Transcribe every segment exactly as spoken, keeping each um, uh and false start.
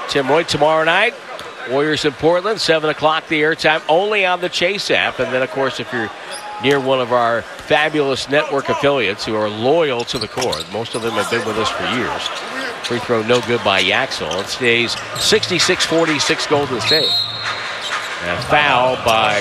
Tim Roy tomorrow night. Warriors in Portland, seven o'clock the airtime, only on the Chase app. And then, of course, if you're near one of our fabulous network affiliates who are loyal to the core, most of them have been with us for years. Free throw no good by Yaxel. It stays sixty-six forty-six Golden State. And a foul by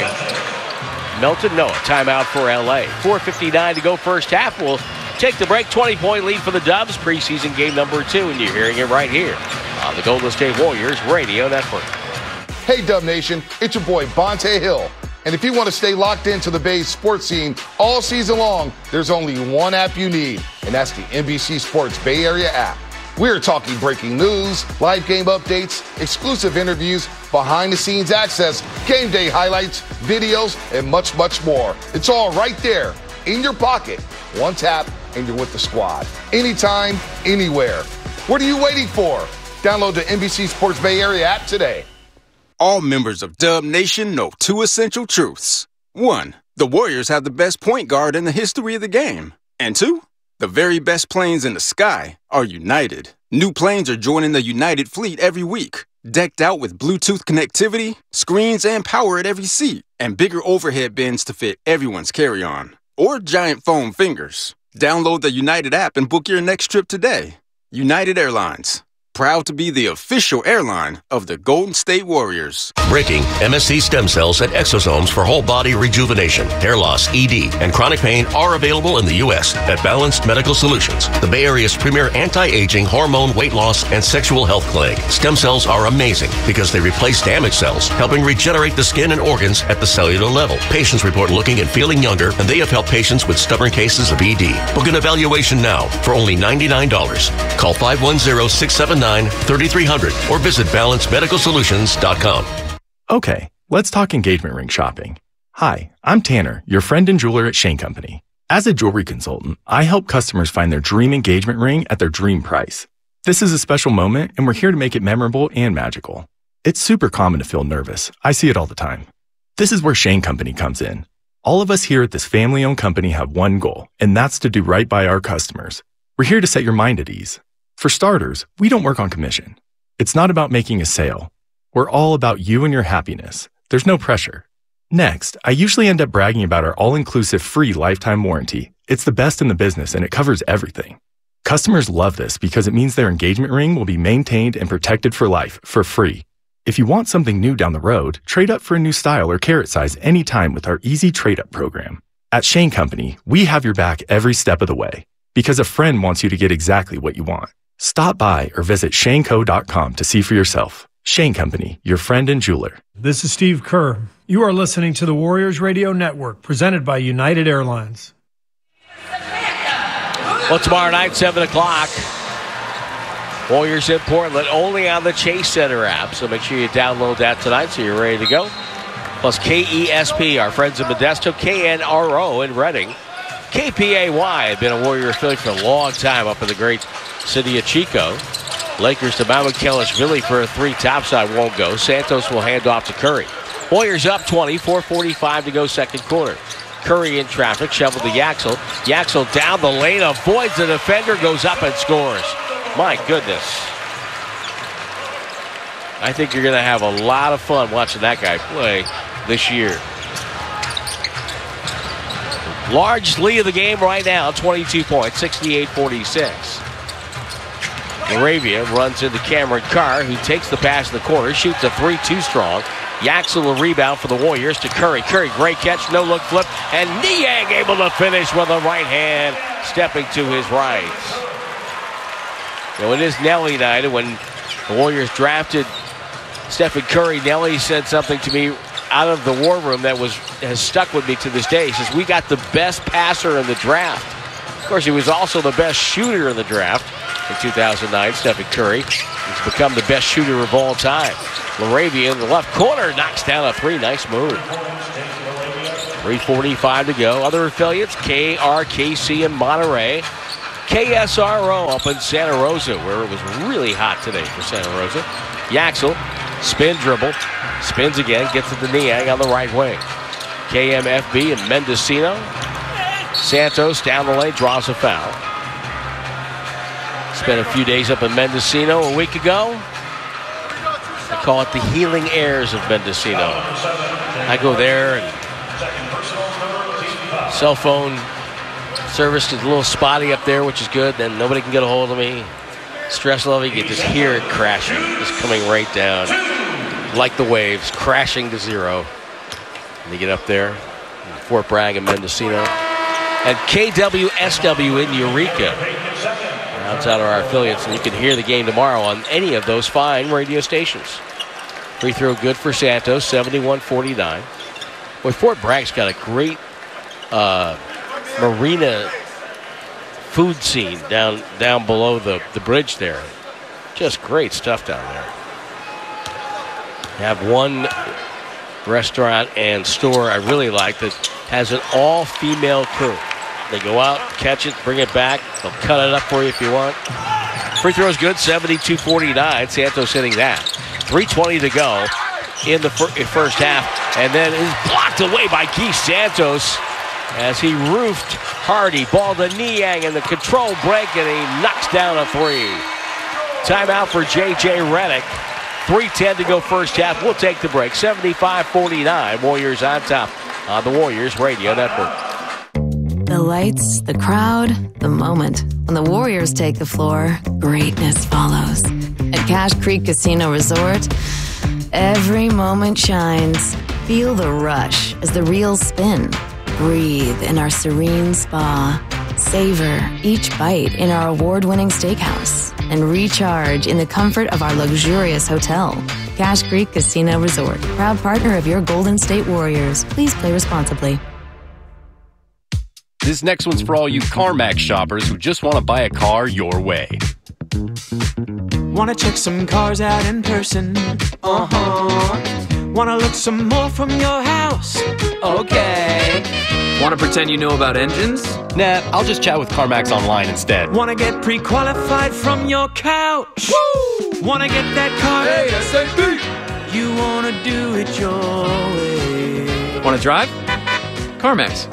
Melton Noah. Timeout for L A. four fifty-nine to go first half. We'll take the break. twenty-point lead for the Dubs. Preseason game number two, and you're hearing it right here on the Golden State Warriors Radio Network. Hey, Dub Nation, it's your boy, Bonte Hill. And if you want to stay locked into the Bay's sports scene all season long, there's only one app you need, and that's the N B C Sports Bay Area app. We're talking breaking news, live game updates, exclusive interviews, behind-the-scenes access, game day highlights, videos, and much, much more. It's all right there in your pocket. One tap, and you're with the squad. Anytime, anywhere. What are you waiting for? Download the N B C Sports Bay Area app today. All members of Dub Nation know two essential truths. One, the Warriors have the best point guard in the history of the game. And two, the very best planes in the sky are United. New planes are joining the United fleet every week, decked out with Bluetooth connectivity, screens, and power at every seat, and bigger overhead bins to fit everyone's carry-on. Or giant foam fingers. Download the United app and book your next trip today. United Airlines. Proud to be the official airline of the Golden State Warriors. Breaking M S C stem cells and exosomes for whole body rejuvenation, hair loss, E D, and chronic pain are available in the U S at Balanced Medical Solutions, the Bay Area's premier anti-aging, hormone, weight loss, and sexual health clinic. Stem cells are amazing because they replace damaged cells, helping regenerate the skin and organs at the cellular level. Patients report looking and feeling younger, and they have helped patients with stubborn cases of E D. Book an evaluation now for only ninety-nine dollars. Call five one zero, six seven nine, three three zero zero or visit balance medical solutions dot com. Okay, let's talk engagement ring shopping. Hi, I'm Tanner, your friend and jeweler at Shane Company. As a jewelry consultant, I help customers find their dream engagement ring at their dream price. This is a special moment, and we're here to make it memorable and magical. It's super common to feel nervous. I see it all the time. This is where Shane Company comes in. All of us here at this family-owned company have one goal, and that's to do right by our customers. We're here to set your mind at ease. For starters, we don't work on commission. It's not about making a sale. We're all about you and your happiness. There's no pressure. Next, I usually end up bragging about our all-inclusive free lifetime warranty. It's the best in the business, and it covers everything. Customers love this because it means their engagement ring will be maintained and protected for life, for free. If you want something new down the road, trade up for a new style or carat size anytime with our easy trade-up program. At Shane Company, we have your back every step of the way because a friend wants you to get exactly what you want. Stop by or visit shane co dot com to see for yourself. Shane Company, your friend and jeweler. This is Steve Kerr. You are listening to the Warriors Radio Network, presented by United Airlines. Well, tomorrow night, seven o'clock, Warriors in Portland, only on the Chase Center app. So make sure you download that tonight so you're ready to go. Plus K E S P, our friends in Modesto, K N R O in Reading. K P A Y had been a Warrior affiliate for a long time up in the great city of Chico. Lakers to Mamoukelashvili for a three topside won't go. Santos will hand off to Curry. Warriors up twenty, four forty-five to go second quarter. Curry in traffic, shovel to Yaxel. Yaxel down the lane, avoids the defender, goes up and scores. My goodness. I think you're going to have a lot of fun watching that guy play this year. Large lead of the game right now, twenty-two points, sixty-eight forty-six. Moravia runs into Cameron Carr, who takes the pass in the corner, shoots a three two strong. Yaxel will rebound for the Warriors to Curry. Curry, great catch, no-look flip, and Niang able to finish with a right hand, stepping to his right. You know, it is Nelly night, and when the Warriors drafted Stephen Curry, Nelly said something to me out of the war room that was has stuck with me to this day. He says, we got the best passer in the draft. Of course, he was also the best shooter in the draft in two thousand nine, Stephen Curry. He's become the best shooter of all time. Laravia in the left corner knocks down a three. Nice move. three forty-five to go. Other affiliates, K R K C in Monterey. K S R O up in Santa Rosa, where it was really hot today for Santa Rosa. Yaxel, spin dribble, spins again, gets it to Niang on the right wing. K M F B in Mendocino. Santos down the lane, draws a foul. Spent a few days up in Mendocino a week ago. I call it the healing airs of Mendocino. I go there, and cell phone service is a little spotty up there, which is good. Then nobody can get a hold of me. Stress level, you can just hear it crashing, just coming right down, like the waves, crashing to zero. And you get up there, Fort Bragg and Mendocino. And K W S W in Eureka. Rounds out our affiliates, and you can hear the game tomorrow on any of those fine radio stations. Free throw good for Santos, seventy-one forty-nine. Boy, Fort Bragg's got a great uh, marina food scene down down below the, the bridge there. Just great stuff down there. Have one restaurant and store I really like that has an all-female crew. They go out, catch it, bring it back. They'll cut it up for you if you want. Free throw's good, seventy-two forty-nine. Santos hitting that. three twenty to go in the fir- first half. And then is blocked away by Keith Santos as he roofed Hardy. Ball to Niang in the control break, and he knocks down a three. Timeout for J J Redick. three ten to go first half. We'll take the break. seventy-five forty-nine. Warriors on top on the Warriors Radio Network. The lights, the crowd, the moment. When the Warriors take the floor, greatness follows. At Cache Creek Casino Resort, every moment shines. Feel the rush as the reels spin. Breathe in our serene spa. Savor each bite in our award-winning steakhouse. And recharge in the comfort of our luxurious hotel. Cache Creek Casino Resort, proud partner of your Golden State Warriors. Please play responsibly. This next one's for all you CarMax shoppers who just want to buy a car your way. Want to check some cars out in person? Uh-huh. Want to look some more from your house? Okay. Want to pretend you know about engines? Nah, I'll just chat with CarMax online instead. Want to get pre-qualified from your couch? Woo! Want to get that car ASAP? You want to do it your way. Want to drive? CarMax.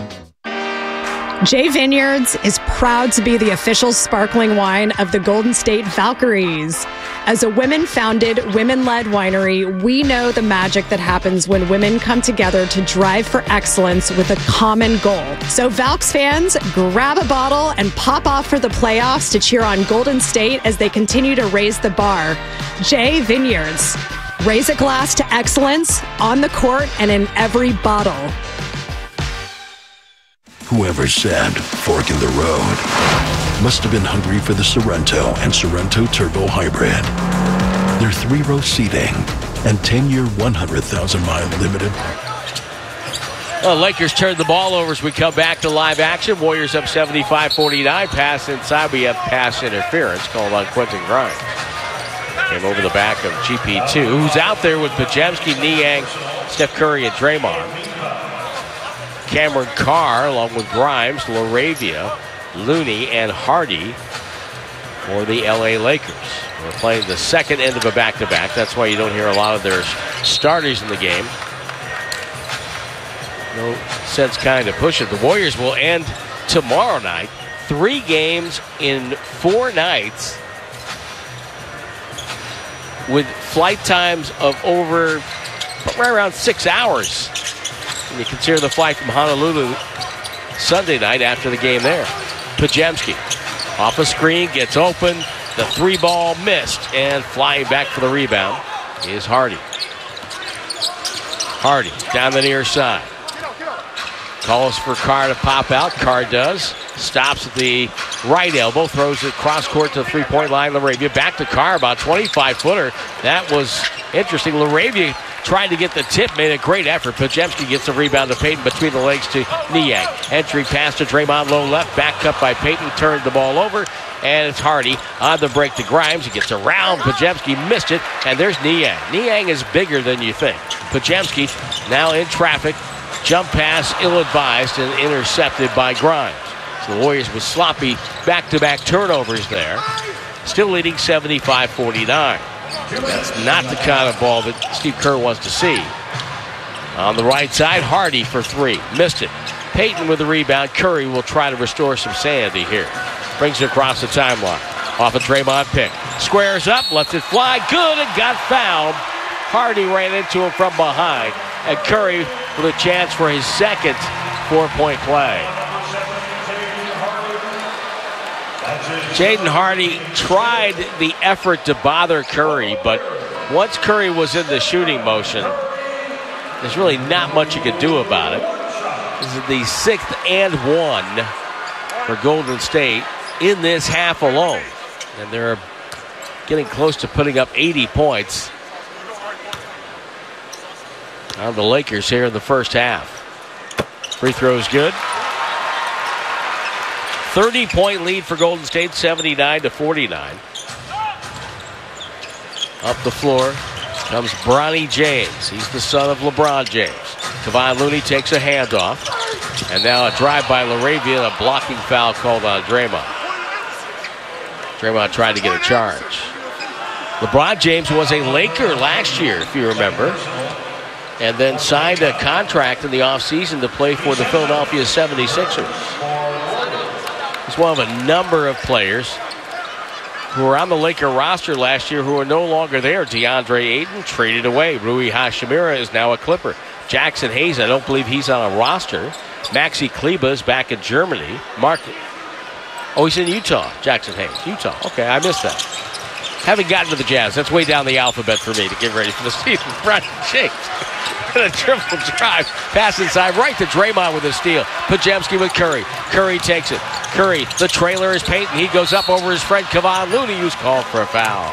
J Vineyards is proud to be the official sparkling wine of the Golden State Valkyries. As a women-founded, women-led winery, we know the magic that happens when women come together to drive for excellence with a common goal. So Valks fans, grab a bottle and pop off for the playoffs to cheer on Golden State as they continue to raise the bar. J Vineyards. Raise a glass to excellence on the court and in every bottle. Whoever said fork in the road must have been hungry for the Sorrento and Sorrento Turbo Hybrid. Their three-row seating and ten-year, one hundred thousand mile limited. Well, Lakers turn the ball over as we come back to live action. Warriors up seventy-five forty-nine. Pass inside. We have pass interference called on Quentin Grimes. Came over the back of G P two, who's out there with Podziemski, Niang, Steph Curry, and Draymond. Cameron Carr, along with Grimes, Laravia, Looney, and Hardy for the L A Lakers. We're playing the second end of a back-to-back. That's why you don't hear a lot of their starters in the game. No sense kind of push it. The Warriors will end tomorrow night. Three games in four nights with flight times of over right around six hours. And you consider the flight from Honolulu Sunday night after the game there. Podziemski off a screen, gets open. The three ball missed, and flying back for the rebound is Hardy. Hardy down the near side. Calls for Carr to pop out. Carr does. Stops at the right elbow. Throws it cross court to the three-point line. Laravia back to Carr, about twenty-five footer. That was interesting. Laravia trying to get the tip, made a great effort. Podziemski gets the rebound to Payton between the legs to Niang. Entry pass to Draymond, low left. Back up by Payton. Turned the ball over. And it's Hardy on the break to Grimes. He gets around Podziemski, missed it. And there's Niang. Niang is bigger than you think. Podziemski now in traffic. Jump pass, ill-advised and intercepted by Grimes. So the Warriors with sloppy back-to-back turnovers there. Still leading seventy-five forty-nine. That's not the kind of ball that Steve Kerr wants to see. On the right side, Hardy for three. Missed it. Payton with the rebound. Curry will try to restore some sanity here. Brings it across the timeline. Off a Draymond pick. Squares up, lets it fly. Good, and got fouled. Hardy ran into him from behind. And Curry with a chance for his second four-point play. Jaden Hardy tried the effort to bother Curry, but once Curry was in the shooting motion, there's really not much you could do about it. This is the sixth and one for Golden State in this half alone. And they're getting close to putting up eighty points on the Lakers here in the first half. Free throws good. thirty-point lead for Golden State, seventy-nine to forty-nine. Up the floor comes Bronny James. He's the son of LeBron James. Kevon Looney takes a handoff. And now a drive by LaRavia and a blocking foul called on Draymond. Draymond tried to get a charge. LeBron James was a Laker last year, if you remember, and then signed a contract in the offseason to play for the Philadelphia seventy-sixers. He's one of a number of players who were on the Laker roster last year who are no longer there. DeAndre Ayton traded away. Rui Hachimura is now a Clipper. Jackson Hayes, I don't believe he's on a roster. Maxi Kleber is back in Germany. Mark, oh, he's in Utah. Jackson Hayes, Utah. Okay, I missed that. Haven't gotten to the Jazz. That's way down the alphabet for me to get ready for the season. Bronny James. A triple drive. Pass inside right to Draymond with a steal. Podziemski with Curry. Curry takes it. Curry, the trailer is Payton. He goes up over his friend Kevon Looney, who's called for a foul.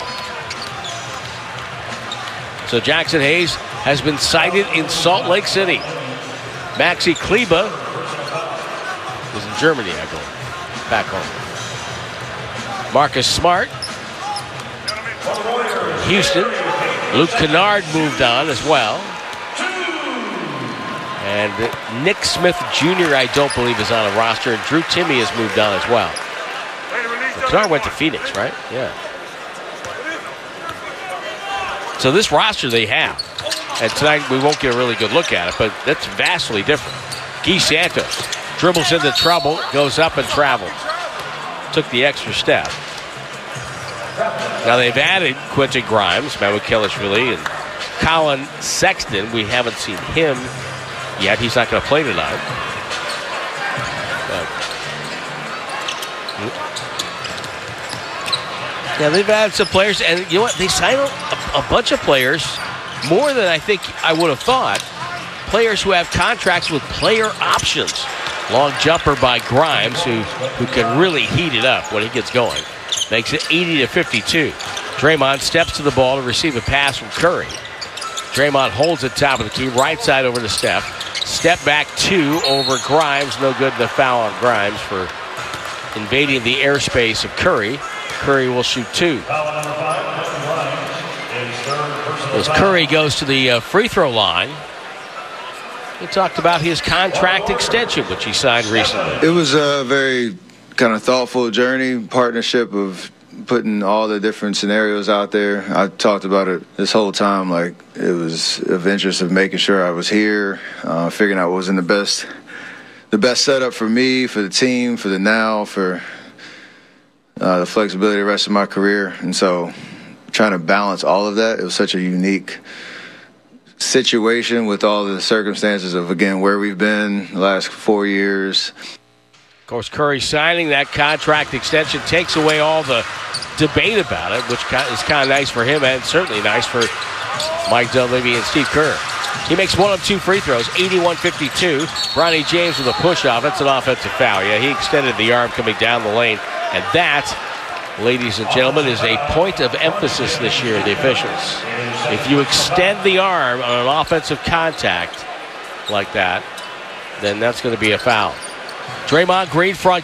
So Jackson Hayes has been cited in Salt Lake City. Maxi Kleber is in Germany, I believe. Back home. Marcus Smart. Houston. Luke Kennard moved on as well. And Nick Smith Junior, I don't believe, is on a roster. And Drew Timme has moved on as well. Kennard went to Phoenix, right? Yeah. So this roster they have, and tonight we won't get a really good look at it, but that's vastly different. Guy Santos dribbles into trouble, goes up and travels. Took the extra step. Now they've added Quentin Grimes, Mamukelashvili, and Colin Sexton. We haven't seen him yet. He's not going to play tonight. But, yeah, they've added some players, and you know what? They signed a, a bunch of players, more than I think I would have thought. Players who have contracts with player options. Long jumper by Grimes, who, who can really heat it up when he gets going. Makes it eighty to fifty-two. Draymond steps to the ball to receive a pass from Curry. Draymond holds at top of the key, right side over to Steph. Step back two over Grimes. No good, the foul on Grimes for invading the airspace of Curry. Curry will shoot two. As Curry goes to the uh, free throw line, he talked about his contract extension, which he signed recently. It was a very kind of thoughtful journey, partnership of putting all the different scenarios out there. I talked about it this whole time, like it was of interest of making sure I was here, uh, figuring out what was in the best, the best setup for me, for the team, for the now, for uh, the flexibility of the rest of my career. And so trying to balance all of that, it was such a unique situation with all the circumstances of, again, where we've been the last four years. Of course, Curry signing that contract extension takes away all the debate about it, which is kind of nice for him and certainly nice for Mike Dunleavy and Steve Kerr. He makes one of two free throws, eighty-one fifty-two. Bronny James with a push-off. That's an offensive foul. Yeah, he extended the arm coming down the lane. And that, ladies and gentlemen, is a point of emphasis this year, the officials. If you extend the arm on an offensive contact like that, then that's going to be a foul. Draymond Green front